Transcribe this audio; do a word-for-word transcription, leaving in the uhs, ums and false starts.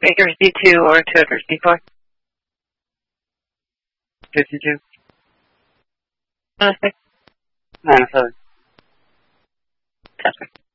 Baker's D two or Toader's D four? fifty-two. Namaste. Namaste. That's right.